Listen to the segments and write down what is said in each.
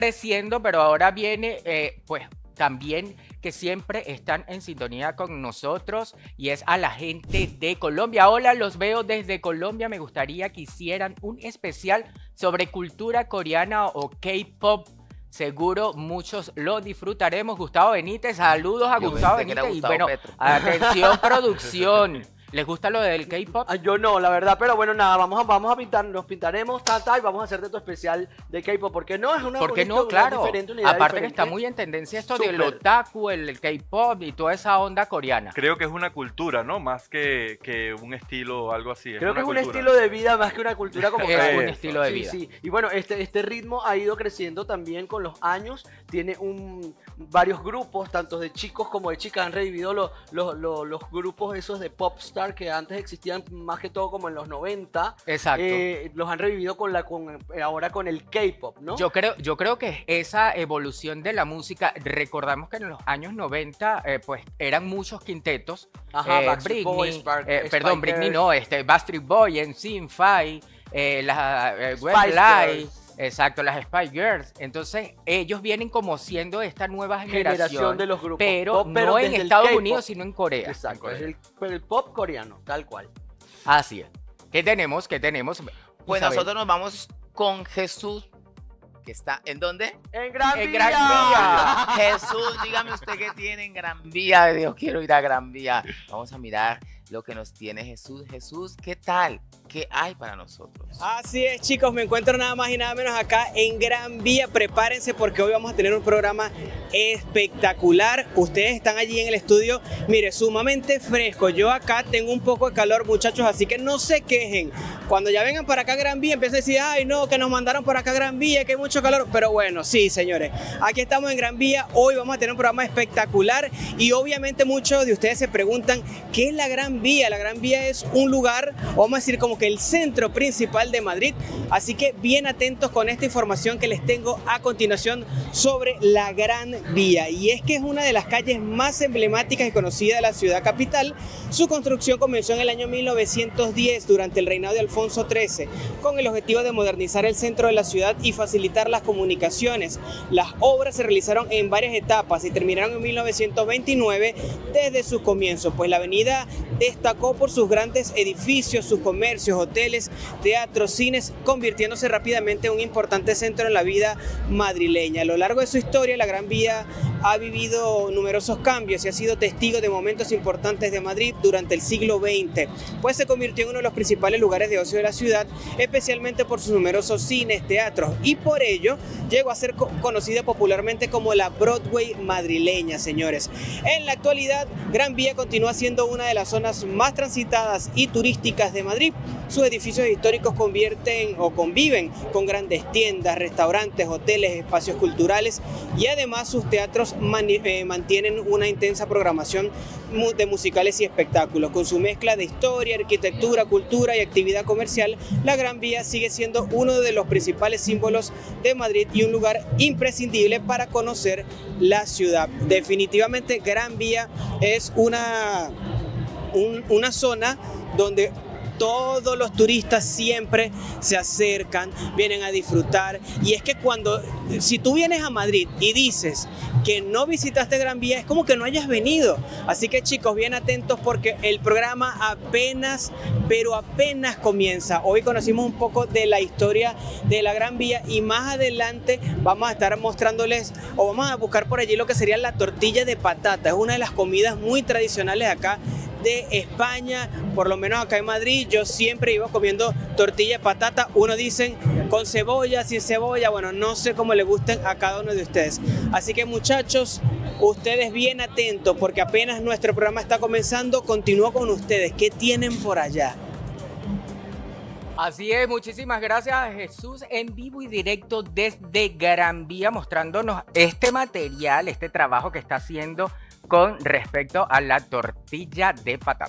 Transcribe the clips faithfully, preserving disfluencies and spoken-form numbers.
creciendo, pero ahora viene, eh, pues también que siempre están en sintonía con nosotros y es a la gente de Colombia. Hola, los veo desde Colombia. Me gustaría que hicieran un especial sobre cultura coreana o K-pop. Seguro muchos lo disfrutaremos. Gustavo Benítez, saludos a Yo Gustavo pensé que era Benítez. Y Gustavo bueno, Petro. atención producción. ¿Les gusta lo del K-pop? Ah, yo no, la verdad, pero bueno, nada, vamos a, vamos a pintar, nos pintaremos, ta, ta, y vamos a hacer de tu especial de K-pop, porque no es una ¿Por qué una no? idea Claro. diferente, una idea Aparte que diferente. está muy en tendencia esto del Súper. otaku, el, el K-pop y toda esa onda coreana. Creo que es una cultura, ¿no? Más que, que un estilo o algo así. Creo que es un cultura. estilo de vida más que una cultura como Es tal. un estilo de Sí, vida. sí. Y bueno, este, este ritmo ha ido creciendo también con los años. Tiene un, varios grupos, tanto de chicos como de chicas. Han revivido los, los, los, los grupos esos de popstar que antes existían más que todo como en los noventa. Exacto. Eh, los han revivido con la, con, eh, ahora con el K-pop, ¿no? Yo creo, yo creo que esa evolución de la música, recordamos que en los años noventa, eh, pues eran muchos quintetos. Ajá, eh, Backstreet Britney, Boys, Spark- eh, perdón, Spice Britney Girls. no, este, Backstreet Boy, N Sync, Five, eh, las eh, Spice Westlife, Girls. exacto, las Spice Girls. Entonces, ellos vienen como siendo esta nueva generación, Generación de los grupos pero pop, pero no en desde el Estados K-pop. Unidos, sino en Corea. Exacto, En es Corea. el, pero el pop coreano, tal cual. Así es. ¿Qué tenemos? ¿Qué tenemos? Pues Isabel. nosotros nos vamos con Jesús, que está, ¿en dónde? En Gran En Vía. Gran Vía. Jesús, dígame usted qué tiene en Gran Vía. Dios, quiero ir a Gran Vía. Vamos a mirar lo que nos tiene Jesús. Jesús, ¿qué tal? ¿Qué hay para nosotros? Así es, chicos, me encuentro nada más y nada menos acá en Gran Vía. Prepárense porque hoy vamos a tener un programa espectacular. Ustedes están allí en el estudio, mire, sumamente fresco. Yo acá tengo un poco de calor, muchachos, así que no se quejen. Cuando ya vengan para acá a Gran Vía, empiezan a decir, ay, no, que nos mandaron para acá a Gran Vía, que hay mucho calor. Pero bueno, sí, señores, aquí estamos en Gran Vía. Hoy vamos a tener un programa espectacular y obviamente muchos de ustedes se preguntan, ¿qué es la Gran Vía? La Gran Vía es un lugar, vamos a decir, como que el centro principal de Madrid. Así que bien atentos con esta información que les tengo a continuación sobre la Gran Vía. Y es que es una de las calles más emblemáticas y conocidas de la ciudad capital. Su construcción comenzó en el año mil novecientos diez durante el reinado de Alfonso trece, con el objetivo de modernizar el centro de la ciudad y facilitar las comunicaciones. Las obras se realizaron en varias etapas y terminaron en mil novecientos veintinueve desde sus comienzos, pues la avenida destacó por sus grandes edificios, sus comercios, hoteles, teatros, cines, convirtiéndose rápidamente en un importante centro en la vida madrileña. A lo largo de su historia, la Gran Vía ha vivido numerosos cambios y ha sido testigo de momentos importantes de Madrid durante el siglo veinte, pues se convirtió en uno de los principales lugares de ocio de la ciudad, especialmente por sus numerosos cines, teatros, y por ello llegó a ser co- conocida popularmente como la Broadway madrileña, señores. En la actualidad, Gran Vía continúa siendo una de las zonas más transitadas y turísticas de Madrid. Sus edificios históricos convierten o conviven con grandes tiendas, restaurantes, hoteles, espacios culturales y además sus teatros mani- eh, mantienen una intensa programación mu- de musicales y espectáculos. Con su mezcla de historia, arquitectura, cultura y actividad comercial, la Gran Vía sigue siendo uno de los principales símbolos de Madrid y un lugar imprescindible para conocer la ciudad. Definitivamente Gran Vía es una, un- una zona donde todos los turistas siempre se acercan, vienen a disfrutar. Y es que cuando, si tú vienes a Madrid y dices que no visitaste Gran Vía, es como que no hayas venido. Así que chicos, bien atentos porque el programa apenas, pero apenas comienza. Hoy conocimos un poco de la historia de la Gran Vía y más adelante vamos a estar mostrándoles o vamos a buscar por allí lo que sería la tortilla de patata. Es una de las comidas muy tradicionales acá de España, por lo menos acá en Madrid. Yo siempre iba comiendo tortilla de patata, uno dicen con cebolla, sin cebolla, bueno, no sé cómo le gusten a cada uno de ustedes. Así que muchachos, ustedes bien atentos porque apenas nuestro programa está comenzando. Continúo con ustedes, ¿qué tienen por allá? Así es, muchísimas gracias a Jesús en vivo y directo desde Gran Vía mostrándonos este material, este trabajo que está haciendo con respecto a la tortilla de patata.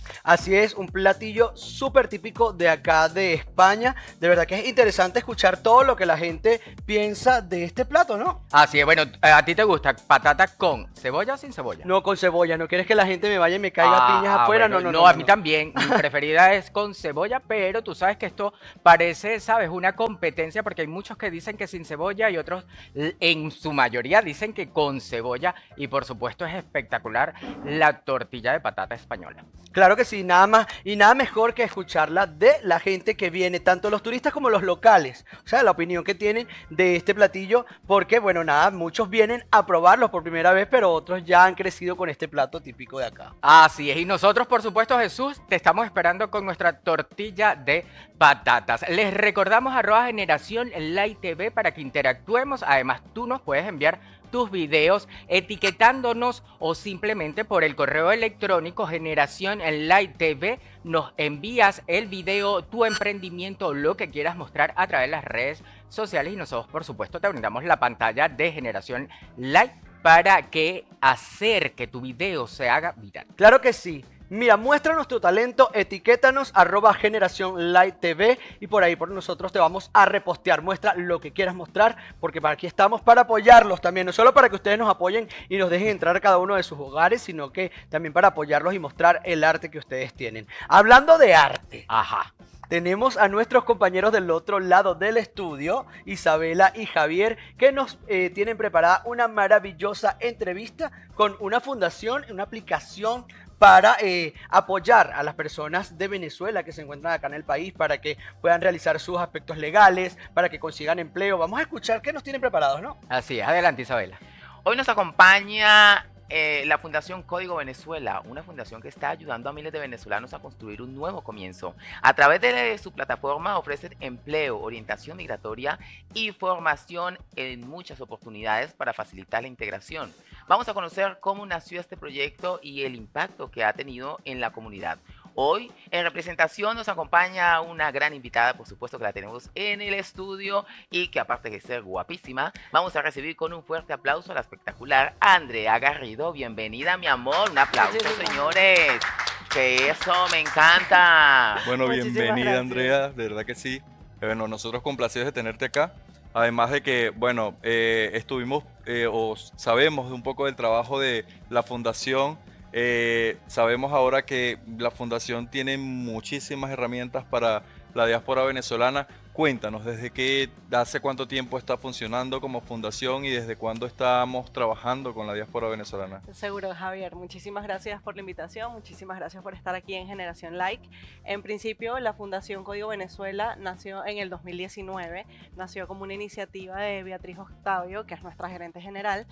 Así es, un platillo súper típico de acá de España. De verdad que es interesante escuchar todo lo que la gente piensa de este plato, ¿no? Así es, bueno, eh, ¿a ti te gusta patata con cebolla o sin cebolla? No con cebolla, ¿no quieres que la gente me vaya y me caiga Ah, piñas ah, afuera? bueno, no, no, no, no. a no, mí no. también. Mi preferida es con cebolla, pero tú sabes que esto parece, ¿sabes? Una competencia porque hay muchos que dicen que sin cebolla y otros l- en su mayoría dicen que con cebolla y por supuesto es espectacular la tortilla de patata española. Claro que sí, nada más y nada mejor que escucharla de la gente que viene, tanto los turistas como los locales. O sea, la opinión que tienen de este platillo, porque bueno, nada, muchos vienen a probarlo por primera vez, pero otros ya han crecido con este plato típico de acá. Así es, y nosotros por supuesto Jesús te estamos esperando con nuestra tortilla de patatas. Les recordamos arroba generación Light T V para que interactuemos, además tú nos puedes enviar tus videos etiquetándonos o simplemente por el correo electrónico generación Light T V nos envías el video, tu emprendimiento, lo que quieras mostrar a través de las redes sociales y nosotros por supuesto te brindamos la pantalla de Generación Light para que hacer que tu video se haga viral. Claro que sí. Mira, muestra nuestro talento, etiquétanos, arroba generación Light T V y por ahí por nosotros te vamos a repostear. Muestra lo que quieras mostrar porque para aquí estamos para apoyarlos también. No solo para que ustedes nos apoyen y nos dejen entrar a cada uno de sus hogares, sino que también para apoyarlos y mostrar el arte que ustedes tienen. Hablando de arte, Ajá. tenemos a nuestros compañeros del otro lado del estudio, Isabela y Javier, que nos eh, tienen preparada una maravillosa entrevista con una fundación, una aplicación para eh, apoyar a las personas de Venezuela que se encuentran acá en el país para que puedan realizar sus aspectos legales, para que consigan empleo. Vamos a escuchar qué nos tienen preparados, ¿no? Así es, adelante Isabela. Hoy nos acompaña eh, la Fundación Código Venezuela, una fundación que está ayudando a miles de venezolanos a construir un nuevo comienzo. A través de su plataforma ofrecen empleo, orientación migratoria y formación en muchas oportunidades para facilitar la integración. Vamos a conocer cómo nació este proyecto y el impacto que ha tenido en la comunidad. Hoy, en representación, nos acompaña una gran invitada, por supuesto que la tenemos en el estudio y que aparte de ser guapísima, vamos a recibir con un fuerte aplauso a la espectacular Andrea Garrido. Bienvenida, mi amor. Un aplauso, señores. Que eso, me encanta. Bueno, Muchísimas bienvenida gracias. Andrea, de verdad que sí. Eh, Bueno, nosotros complacidos de tenerte acá. Además de que, bueno, eh, estuvimos eh, o sabemos de un poco del trabajo de la fundación. Eh, sabemos ahora que la fundación tiene muchísimas herramientas para la diáspora venezolana. Cuéntanos, ¿desde qué, hace cuánto tiempo está funcionando como fundación y desde cuándo estamos trabajando con la diáspora venezolana? Seguro, Javier. Muchísimas gracias por la invitación, muchísimas gracias por estar aquí en Generación Like. En principio, la Fundación Código Venezuela nació en el dos mil diecinueve, nació como una iniciativa de Beatriz Octavio, que es nuestra gerente general,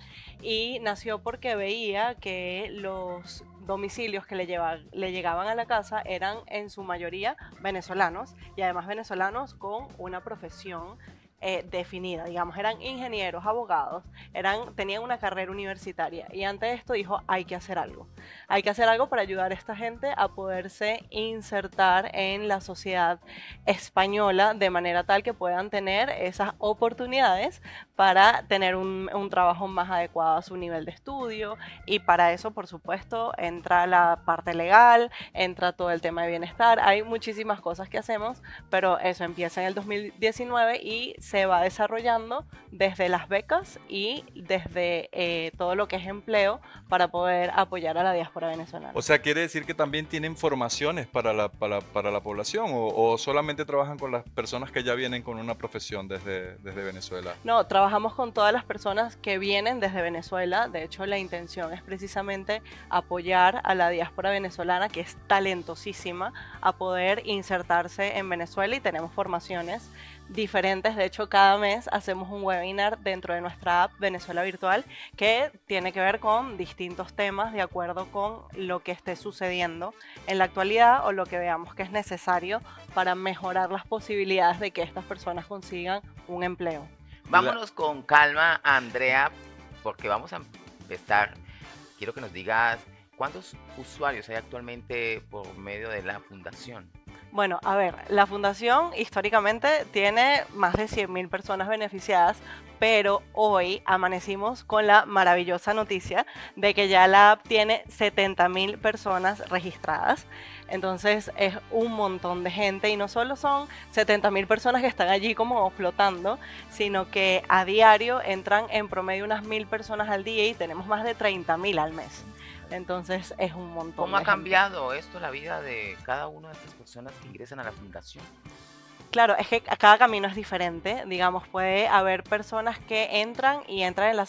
y nació porque veía que los domicilios que le, lleva, le llegaban a la casa eran en su mayoría venezolanos y además venezolanos con una profesión eh, definida, digamos, eran ingenieros, abogados, eran, tenían una carrera universitaria y ante esto dijo, hay que hacer algo, hay que hacer algo para ayudar a esta gente a poderse insertar en la sociedad española de manera tal que puedan tener esas oportunidades para tener un, un trabajo más adecuado a su nivel de estudio y para eso, por supuesto, entra la parte legal, entra todo el tema de bienestar, hay muchísimas cosas que hacemos, pero eso empieza en el dos mil diecinueve y se va desarrollando desde las becas y desde eh, todo lo que es empleo para poder apoyar a la diáspora venezolana. O sea, ¿quiere decir que también tienen formaciones para la, para, para la población o, o solamente trabajan con las personas que ya vienen con una profesión desde, desde Venezuela? No, trabajamos con todas las personas que vienen desde Venezuela. De hecho, la intención es precisamente apoyar a la diáspora venezolana, que es talentosísima, a poder insertarse en Venezuela y tenemos formaciones diferentes. De hecho, cada mes hacemos un webinar dentro de nuestra app Venezuela Virtual que tiene que ver con distintos temas de acuerdo con lo que esté sucediendo en la actualidad o lo que veamos que es necesario para mejorar las posibilidades de que estas personas consigan un empleo. Vámonos con calma, Andrea, porque vamos a empezar. Quiero que nos digas cuántos usuarios hay actualmente por medio de la fundación. Bueno, a ver, la fundación históricamente tiene más de cien mil personas beneficiadas, pero hoy amanecimos con la maravillosa noticia de que ya la app tiene setenta mil personas registradas. Entonces es un montón de gente y no solo son setenta mil personas que están allí como flotando, sino que a diario entran en promedio unas mil personas al día y tenemos más de treinta mil al mes. Entonces es un montón. ¿Cómo de ha gente. cambiado esto la vida de cada una de estas personas que ingresan a la fundación? Claro, es que cada camino es diferente. Digamos, puede haber personas que entran y entran en la